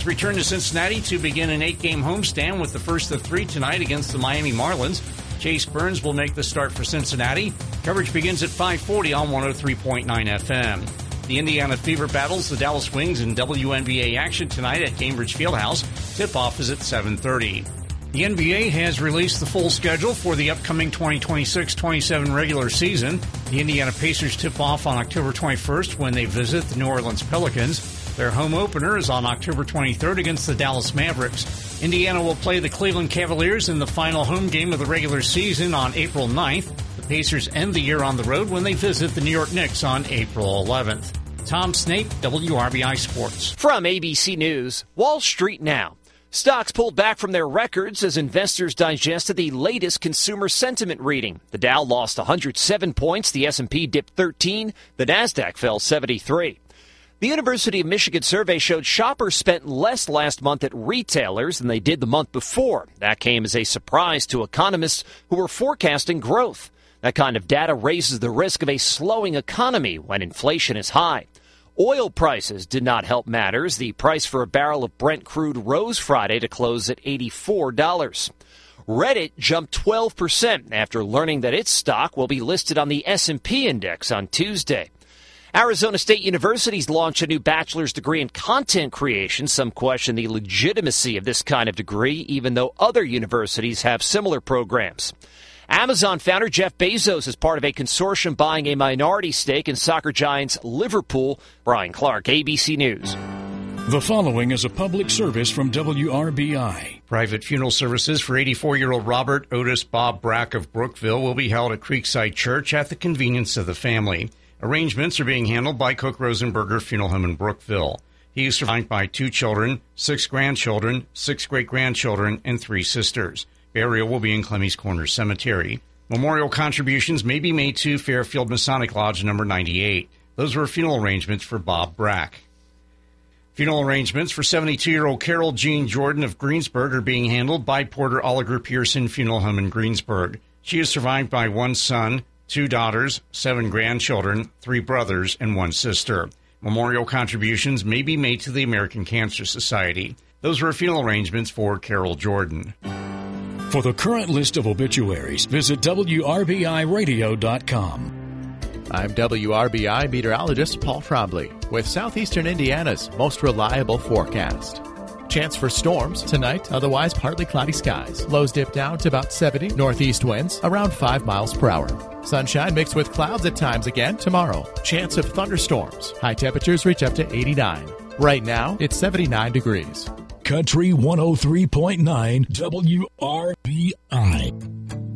Return to Cincinnati to begin an 8-game homestand with the first of 3 tonight against the Miami Marlins. Chase Burns will make the start for Cincinnati. Coverage begins at 5:40 on 103.9 FM. The Indiana Fever battles the Dallas Wings in WNBA action tonight at Cambridge Fieldhouse. Tip-off is at 7:30. The NBA has released the full schedule for the upcoming 2026-27 regular season. The Indiana Pacers tip off on October 21st when they visit the New Orleans Pelicans. Their home opener is on October 23rd against the Dallas Mavericks. Indiana will play the Cleveland Cavaliers in the final home game of the regular season on April 9th. The Pacers end the year on the road when they visit the New York Knicks on April 11th. Tom Snape, WRBI Sports. From ABC News, Wall Street now. Stocks pulled back from their records as investors digested the latest consumer sentiment reading. The Dow lost 107 points, the S&P dipped 13, the Nasdaq fell 73. The University of Michigan survey showed shoppers spent less last month at retailers than they did the month before. That came as a surprise to economists who were forecasting growth. That kind of data raises the risk of a slowing economy when inflation is high. Oil prices did not help matters. The price for a barrel of Brent crude rose Friday to close at $84. Reddit jumped 12% after learning that its stock will be listed on the S&P index on Tuesday. Arizona State University's launched a new bachelor's degree in content creation. Some question the legitimacy of this kind of degree, even though other universities have similar programs. Amazon founder Jeff Bezos is part of a consortium buying a minority stake in soccer giants Liverpool. Brian Clark, ABC News. The following is a public service from WRBI. Private funeral services for 84-year-old Robert Otis Bob Brack of Brookville will be held at Creekside Church at the convenience of the family. Arrangements are being handled by Cook Rosenberger Funeral Home in Brookville. He is survived by 2 children, 6 grandchildren, 6 great-grandchildren, and 3 sisters. Burial will be in Clemmy's Corner Cemetery. Memorial contributions may be made to Fairfield Masonic Lodge number 98. Those were funeral arrangements for Bob Brack. Funeral arrangements for 72-year-old Carol Jean Jordan of Greensburg are being handled by Porter Oliver Pearson Funeral Home in Greensburg. She is survived by 1 son, 2 daughters, 7 grandchildren, 3 brothers, and 1 sister. Memorial contributions may be made to the American Cancer Society. Those were funeral arrangements for Carol Jordan. For the current list of obituaries, visit WRBIRadio.com. I'm WRBI meteorologist Paul Trombley with Southeastern Indiana's most reliable forecast. Chance for storms tonight, otherwise partly cloudy skies. Lows dip down to about 70. Northeast winds around 5 miles per hour. Sunshine mixed with clouds at times again tomorrow. Chance of thunderstorms. High temperatures reach up to 89. Right now, it's 79 degrees. Country 103.9 WRBI.